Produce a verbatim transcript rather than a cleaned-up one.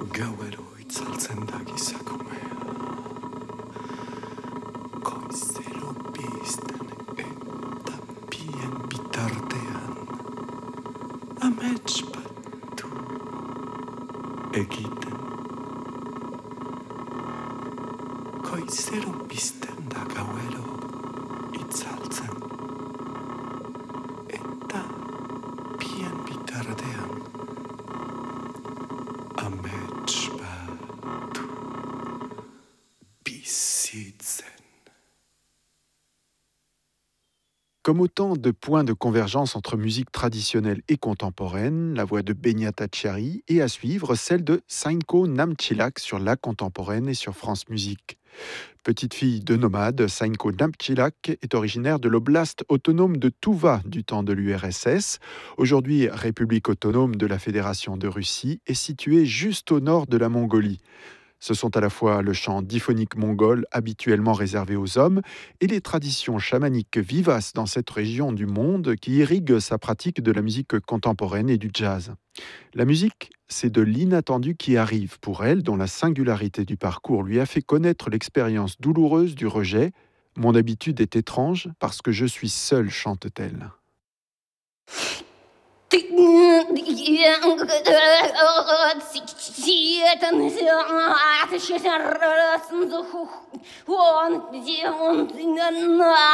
Gauero itzaltzen da gizakumea. Goizero pizten eta bien bitartean. Amets bat du egiten. Goizero pizten da gauero itzaltzen eta bien bitartean. Amets bat du bizitzen. Comme autant de points de convergence entre musique traditionnelle et contemporaine, la voix de Benyata Chiari et à suivre celle de Sainko Namchilak sur la contemporaine et sur France Musique. Petite fille de nomade, Sainko Namchilak est originaire de l'oblast autonome de Touva du temps de l'U R S S, aujourd'hui République autonome de la Fédération de Russie et située juste au nord de la Mongolie. Ce sont à la fois le chant diphonique mongol habituellement réservé aux hommes et les traditions chamaniques vivaces dans cette région du monde qui irriguent sa pratique de la musique contemporaine et du jazz. La musique, c'est de l'inattendu qui arrive pour elle, dont la singularité du parcours lui a fait connaître l'expérience douloureuse du rejet. « Mon habitude est étrange parce que je suis seule », chante-t-elle.